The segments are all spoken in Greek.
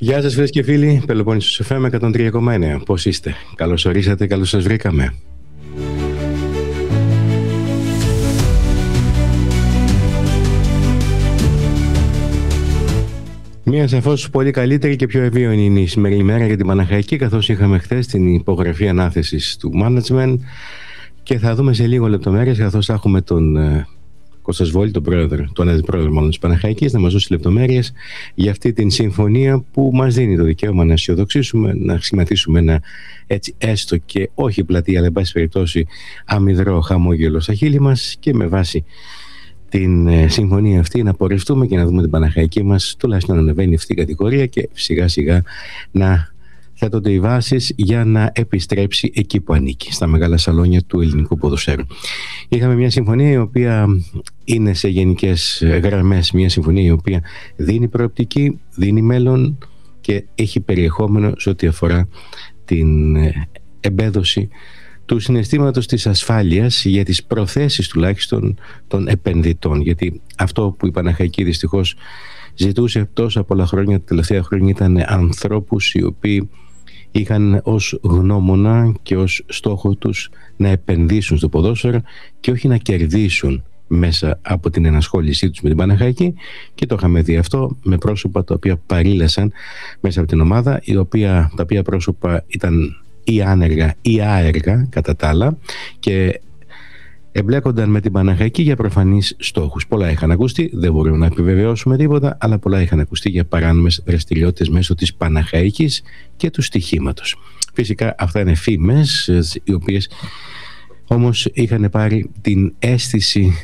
Γεια σας φίλες και φίλοι, Πελοπόννησος FM 103,9. Πώς είστε? Καλώς ορίσατε, καλώς σας βρήκαμε. Μία σαφώς πολύ καλύτερη και πιο ευίωνη είναι η σημερινή μέρα για την Παναχαϊκή, καθώς είχαμε χθες την υπογραφή ανάθεσης του management και θα δούμε σε λίγο λεπτομέρειες, καθώς θα έχουμε τον Κώστας Βόλη, τον αντιπρόεδρο της Παναχαϊκής, να μας δώσει λεπτομέρειες για αυτή την συμφωνία που μας δίνει το δικαίωμα να αισιοδοξήσουμε, να σχηματίσουμε ένα έτσι έστω και όχι πλατή, αλλά εν πάση περιπτώσει αμυδρό χαμόγελο στα χείλη μας, και με βάση την συμφωνία αυτή να πορευτούμε και να δούμε την Παναχαϊκή μας τουλάχιστον να ανεβαίνει αυτή η κατηγορία και σιγά σιγά να θέτονται οι βάσεις για να επιστρέψει εκεί που ανήκει, στα μεγάλα σαλόνια του ελληνικού ποδοσφαίρου. Είχαμε μια συμφωνία η οποία είναι σε γενικές γραμμές μια συμφωνία η οποία δίνει προοπτική, δίνει μέλλον και έχει περιεχόμενο σε ό,τι αφορά την εμπέδωση του συναισθήματος της ασφάλειας για τις προθέσεις τουλάχιστον των επενδυτών, γιατί αυτό που η Παναχαϊκή δυστυχώς ζητούσε τόσα πολλά χρόνια, τα τελευταία χρόνια, ήταν ανθρώπους οι οποίοι είχαν ως γνώμονα και ως στόχο τους να επενδύσουν στο ποδόσφαιρο και όχι να κερδίσουν μέσα από την ενασχόλησή τους με την Παναχαϊκή, και το είχαμε δει αυτό με πρόσωπα τα οποία παρήλασαν μέσα από την ομάδα, τα οποία πρόσωπα ήταν ή άνεργα ή άεργα κατά τα άλλα και εμπλέκονταν με την Παναχαϊκή για προφανείς στόχους. Πολλά είχαν ακουστεί, δεν μπορούμε να επιβεβαιώσουμε τίποτα, αλλά πολλά είχαν ακουστεί για παράνομες δραστηριότητες μέσω της Παναχαϊκής και του στοιχήματος. Φυσικά αυτά είναι φήμες, οι οποίες όμως είχαν πάρει την αίσθηση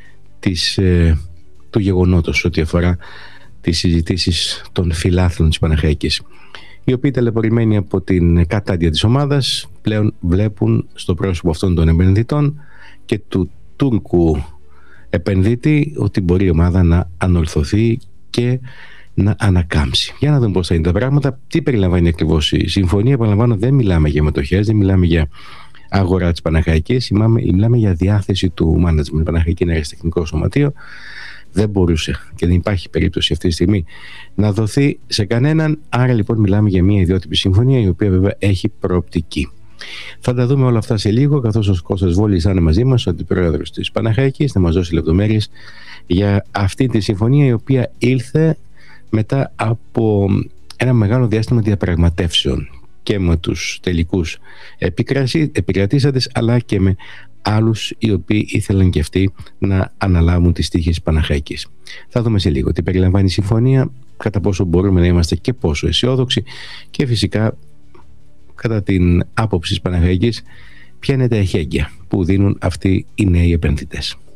του γεγονότος ό,τι αφορά τις συζητήσεις των φιλάθλων της Παναχαϊκής, οι οποίοι ταλαιπωρημένοι από την κατάντια της ομάδας πλέον βλέπουν στο πρόσωπο αυτών των επενδυτών και του Τούρκου επενδύτη ότι μπορεί η ομάδα να ανορθωθεί και να ανακάμψει. Για να δούμε πώς θα είναι τα πράγματα, τι περιλαμβάνει ακριβώς η συμφωνία. Επαναλαμβάνω, δεν μιλάμε για μετοχές, δεν μιλάμε για αγορά της Παναχαϊκής, μιλάμε για διάθεση του management. Η Παναχαϊκή είναι αεραστεχνικό σωματείο, δεν μπορούσε και δεν υπάρχει περίπτωση αυτή τη στιγμή να δοθεί σε κανέναν. Άρα λοιπόν μιλάμε για μια ιδιότυπη συμφωνία, η οποία βέβαια έχει προοπτική. Θα τα δούμε όλα αυτά σε λίγο, καθώς ο Κώστας Βόλης είναι μαζί μας, ο αντιπρόεδρος της Παναχαϊκής, θα μας δώσει λεπτομέρειες για αυτή τη συμφωνία, η οποία ήλθε μετά από ένα μεγάλο διάστημα διαπραγματεύσεων και με τους τελικούς επικρατήσαντες, αλλά και με άλλους οι οποίοι ήθελαν και αυτοί να αναλάβουν τις τύχες Παναχαϊκής. Θα δούμε σε λίγο τι περιλαμβάνει η συμφωνία, κατά πόσο μπορούμε να είμαστε και πόσο αισιόδοξοι, και φυσικά κατά την άποψη της Παναχαϊκής ποια είναι τα εχέγγυα που δίνουν αυτοί οι νέοι επενδυτές.